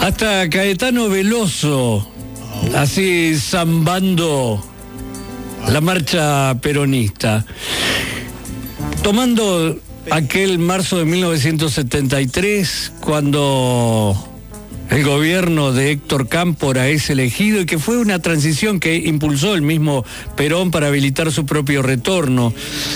Hasta Caetano Veloso, así zambando la marcha peronista. Tomando aquel marzo de 1973, cuando el gobierno de Héctor Cámpora es elegido y que fue una transición que impulsó el mismo Perón para habilitar su propio retorno.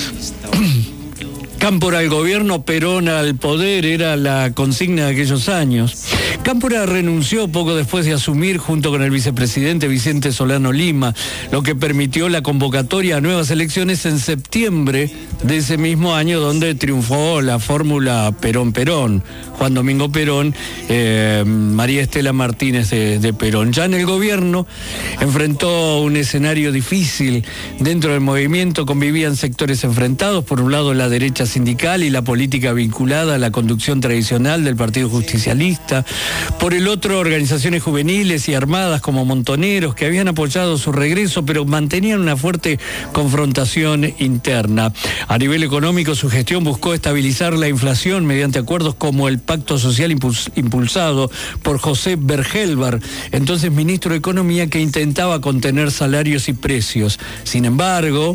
Cámpora al gobierno, Perón al poder, era la consigna de aquellos años. Cámpora renunció poco después de asumir junto con el vicepresidente Vicente Solano Lima, lo que permitió la convocatoria a nuevas elecciones en septiembre de ese mismo año, donde triunfó la fórmula Perón-Perón, Juan Domingo Perón, María Estela Martínez de Perón. Ya en el gobierno enfrentó un escenario difícil. Dentro del movimiento convivían sectores enfrentados, por un lado la derecha sindical y la política vinculada a la conducción tradicional del Partido Justicialista, por el otro organizaciones juveniles y armadas como Montoneros, que habían apoyado su regreso pero mantenían una fuerte confrontación interna. A nivel económico, su gestión buscó estabilizar la inflación mediante acuerdos como el Pacto Social impulsado por José Bergelbar, entonces ministro de Economía, que intentaba contener salarios y precios. Sin embargo,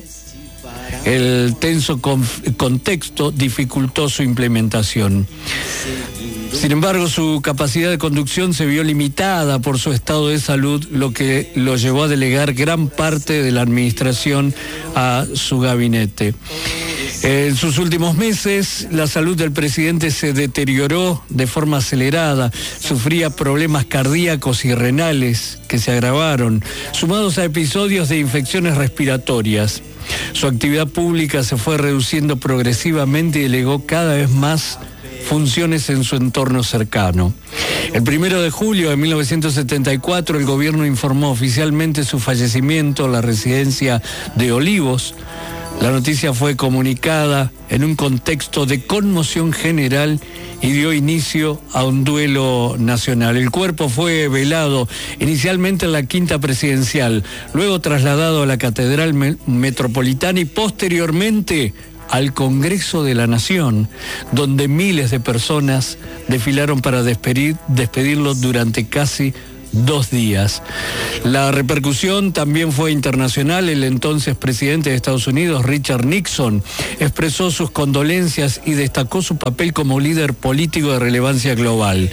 el tenso contexto dificultó su implementación. Sin embargo, su capacidad de conducción se vio limitada por su estado de salud, lo que lo llevó a delegar gran parte de la administración a su gabinete. En sus últimos meses, la salud del presidente se deterioró de forma acelerada. Sufría problemas cardíacos y renales que se agravaron, sumados a episodios de infecciones respiratorias. Su actividad pública se fue reduciendo progresivamente y delegó cada vez más funciones en su entorno cercano. El 1 de julio de 1974, el gobierno informó oficialmente su fallecimiento en la residencia de Olivos. La noticia fue comunicada en un contexto de conmoción general y dio inicio a un duelo nacional. El cuerpo fue velado inicialmente en la Quinta Presidencial, luego trasladado a la Catedral Metropolitana y posteriormente al Congreso de la Nación, donde miles de personas desfilaron para despedirlo durante casi 2 días. La repercusión también fue internacional. El entonces presidente de Estados Unidos, Richard Nixon, expresó sus condolencias y destacó su papel como líder político de relevancia global.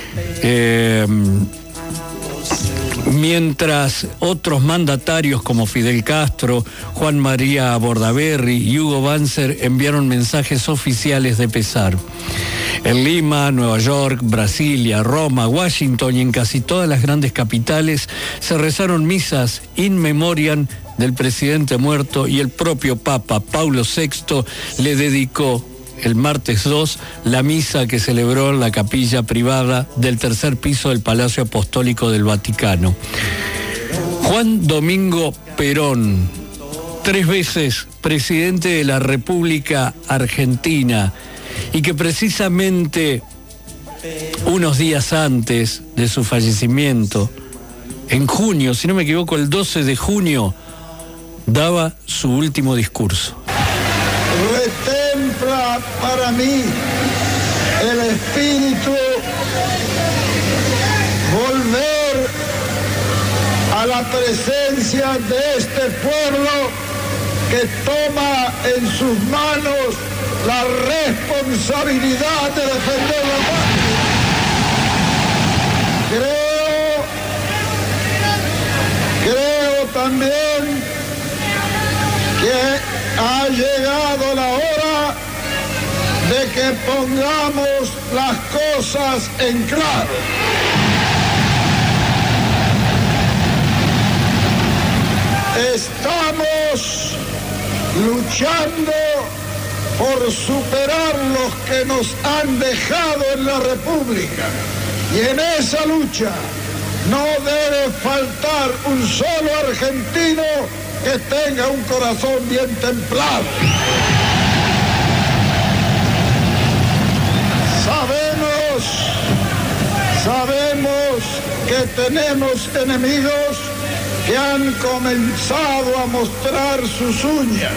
Mientras otros mandatarios como Fidel Castro, Juan María Bordaberry y Hugo Banzer enviaron mensajes oficiales de pesar. En Lima, Nueva York, Brasilia, Roma, Washington y en casi todas las grandes capitales se rezaron misas in memoriam del presidente muerto, y el propio Papa Paulo VI le dedicó el martes 2 la misa que celebró en la capilla privada del tercer piso del Palacio Apostólico del Vaticano. Juan Domingo Perón, 3 veces presidente de la República Argentina, y que precisamente unos días antes de su fallecimiento, en junio, si no me equivoco, el 12 de junio, daba su último discurso. Retempla para mí el espíritu volver a la presencia de este pueblo que toma en sus manos la responsabilidad de defender la patria. Creo también que ha llegado la hora de que pongamos las cosas en claro. Estamos luchando por superar los que nos han dejado en la República. Y en esa lucha no debe faltar un solo argentino que tenga un corazón bien templado. Sabemos que tenemos enemigos que han comenzado a mostrar sus uñas,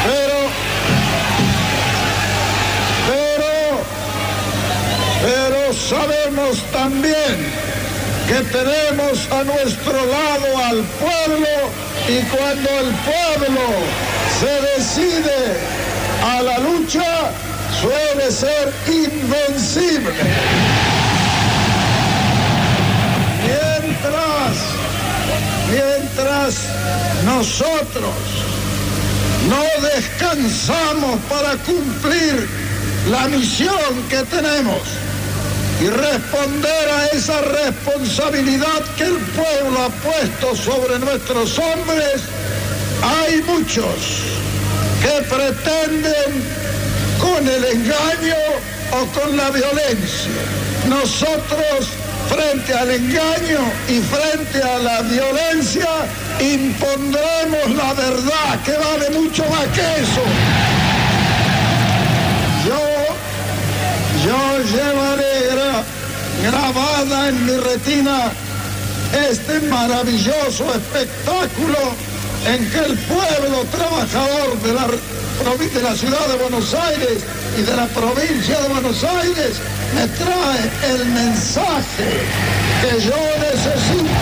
pero pero sabemos también que tenemos a nuestro lado al pueblo, y cuando el pueblo se decide a la lucha, suele ser invencible. Mientras nosotros no descansamos para cumplir la misión que tenemos y responder a esa responsabilidad que el pueblo ha puesto sobre nuestros hombres, hay muchos que pretenden con el engaño o con la violencia. Nosotros, frente al engaño y frente a la violencia, impondremos la verdad, que vale mucho más que eso. Yo llevaré grabada en mi retina este maravilloso espectáculo en que el pueblo trabajador de la ciudad de Buenos Aires y de la provincia de Buenos Aires me trae el mensaje que yo necesito.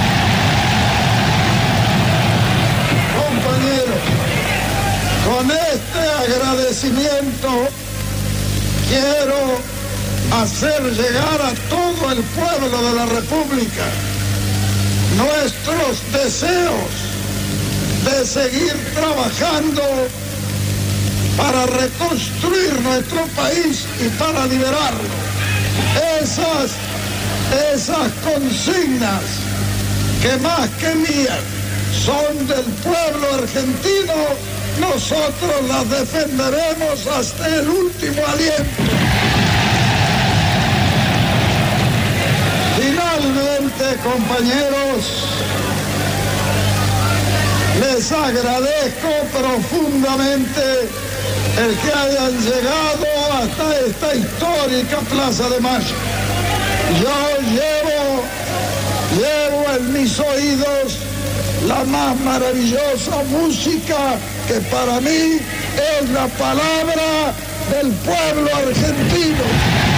Compañeros, con este agradecimiento quiero hacer llegar a todo el pueblo de la República nuestros deseos de seguir trabajando para reconstruir nuestro país y para liberarlo. Esas consignas que más que mías son del pueblo argentino, nosotros las defenderemos hasta el último aliento. Finalmente, compañeros, les agradezco profundamente el que hayan llegado hasta esta histórica Plaza de Mayo. Yo llevo en mis oídos la más maravillosa música que para mí es la palabra del pueblo argentino.